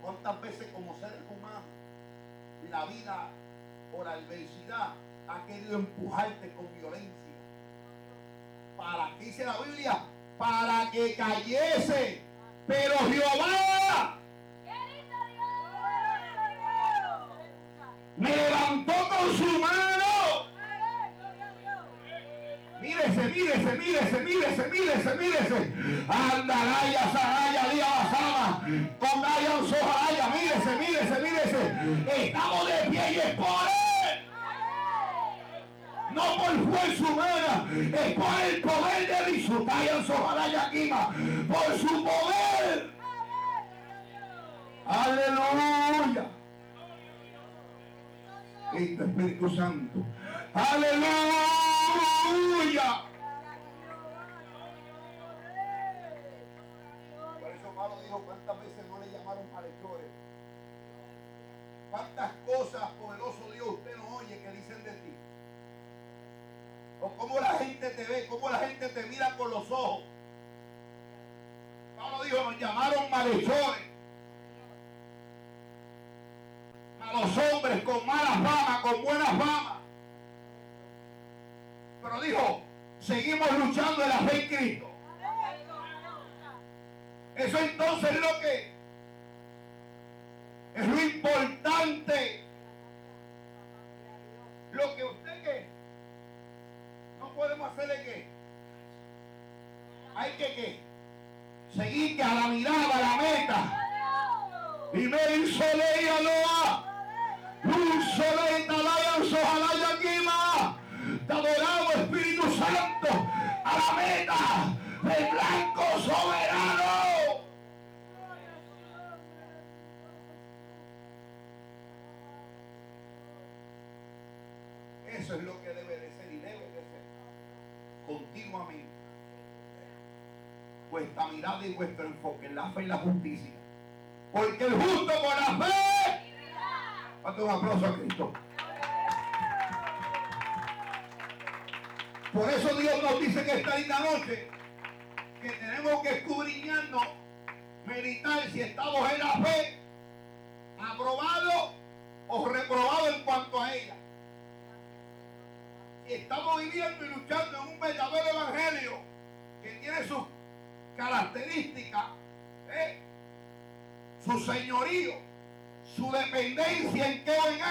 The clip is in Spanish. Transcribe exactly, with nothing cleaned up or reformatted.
¿Cuántas veces como seres humanos la vida o la adversidad ha querido empujarte con violencia? ¿Para qué dice la Biblia? Para que cayese. Pero Jehová me levantó con su mano. Mírese, mírese, mírese, mírese, mírese, mírese. Andalaya, Saraya, Día Basama, con Dayan Sojaraya, mírese, mírese, mírese. Estamos de pie y es por él. No por fuerza humana, es por el poder de Dios. Dayan Sojaraya, Kima, por su poder. Aleluya. Este Espíritu Santo. Aleluya. Por eso Pablo dijo, ¿cuántas veces no le llamaron malhechores? ¿Cuántas cosas, poderoso Dios, usted no oye que dicen de ti? O cómo la gente te ve, cómo la gente te mira con los ojos. Pablo dijo, nos llamaron malhechores. A los hombres con mala fama, con buena fama. Pero dijo, seguimos luchando en la fe en Cristo. Eso entonces es lo que es lo importante. Lo que usted que no podemos hacerle que hay que que seguir que a la mirada, a la meta. Y me hizo ley a Noah. Un solo y talayan sojalaya quima. Te adoramos, Espíritu Santo, a la meta del blanco soberano. Eso es lo que debe de ser y debe de ser continuamente vuestra mirada y vuestro enfoque en la fe y la justicia. Porque el justo por la fe. Date un aplauso a Cristo. Por eso Dios nos dice que esta linda noche que tenemos que escudriñarnos, meditar si estamos en la fe, aprobado o reprobado en cuanto a ella. Si estamos viviendo y luchando en un verdadero evangelio que tiene sus características, ¿eh? su señorío, su dependencia en qué o en